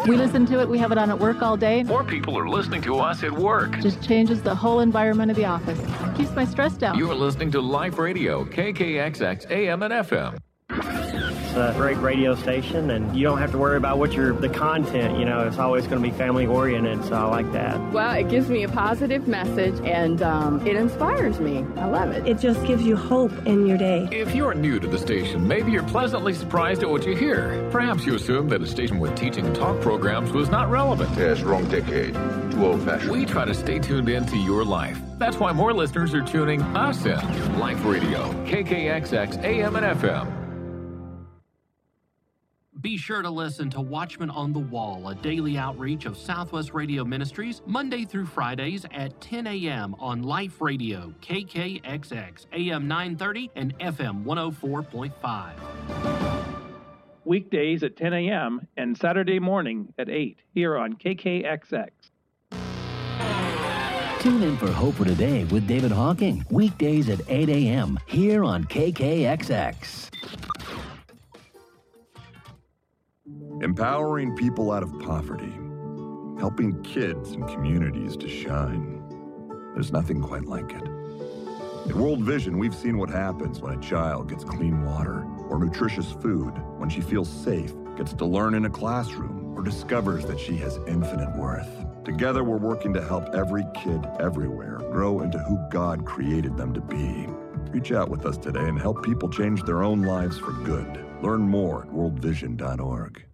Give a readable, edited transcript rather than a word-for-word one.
We listen to it. We have it on at work all day. More people are listening to us at work. Just changes the whole environment of the office. Keeps my stress down. You're listening to Life Radio, KKXX, AM and FM. It's a great radio station, and you don't have to worry about the content, it's always going to be family oriented, so I like that. Well, it gives me a positive message, and it inspires me. I love it. It just gives you hope in your day. If you're new to the station, maybe you're pleasantly surprised at what you hear. Perhaps you assumed that a station with teaching and talk programs was not relevant. Yes, wrong decade. Too old-fashioned. We try to stay tuned into your life. That's why more listeners are tuning us in. Life Radio, KKXX, AM and FM. Be sure to listen to Watchman on the Wall, a daily outreach of Southwest Radio Ministries, Monday through Fridays at 10 a.m. on Life Radio, KKXX, AM 930 and FM 104.5. Weekdays at 10 a.m. and Saturday morning at 8 here on KKXX. Tune in for Hope for Today with David Hawking, weekdays at 8 a.m. here on KKXX. Empowering people out of poverty, helping kids and communities to shine. There's nothing quite like it. At World Vision, we've seen what happens when a child gets clean water or nutritious food, when she feels safe, gets to learn in a classroom, or discovers that she has infinite worth. Together, we're working to help every kid everywhere grow into who God created them to be. Reach out with us today and help people change their own lives for good. Learn more at worldvision.org.